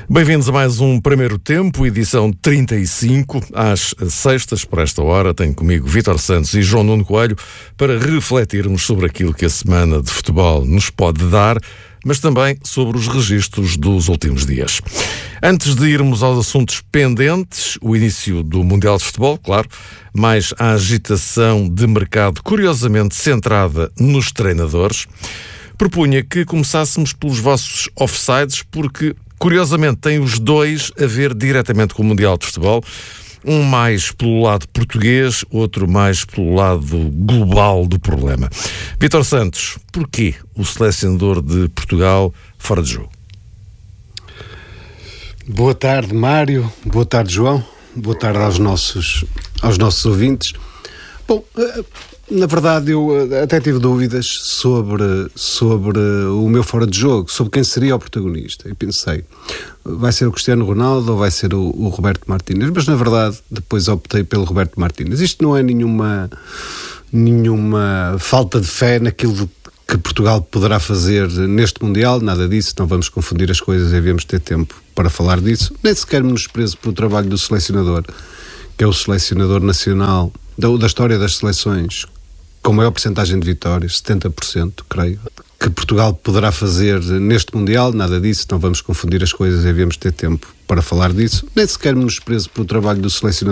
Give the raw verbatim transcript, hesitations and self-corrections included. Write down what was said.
Bem-vindos a mais um Primeiro Tempo, edição trinta e cinco, às sextas, por esta hora. Tenho comigo Vítor Santos e João Nuno Coelho para refletirmos sobre aquilo que a semana de futebol nos pode dar, mas também sobre os registros dos últimos dias. Antes de irmos aos assuntos pendentes, o início do Mundial de Futebol, claro, mais a agitação de mercado curiosamente centrada nos treinadores, propunha que começássemos pelos vossos offsides, porque curiosamente têm os dois a ver diretamente com o Mundial de Futebol, um mais pelo lado português, outro mais pelo lado global do problema. Vítor Santos, porquê o selecionador de Portugal fora de jogo? Boa tarde, Mário. Boa tarde, João. Boa tarde aos nossos, aos nossos ouvintes. Bom, na verdade eu até tive dúvidas sobre, sobre o meu fora de jogo, sobre quem seria o protagonista. E pensei, vai ser o Cristiano Ronaldo ou vai ser o, o Roberto Martínez? Mas na verdade depois optei pelo Roberto Martínez. Isto não é nenhuma, nenhuma falta de fé naquilo que Portugal poderá fazer neste Mundial, nada disso, não vamos confundir as coisas e devemos ter tempo para falar disso. Nem sequer menosprezo pelo trabalho do selecionador, que é o selecionador nacional da, da história das seleções, com maior percentagem de vitórias, setenta por cento, creio, que Portugal poderá fazer neste Mundial, nada disso, não vamos confundir as coisas e devemos ter tempo para falar disso. Nem sequer menosprezo pelo trabalho do selecionador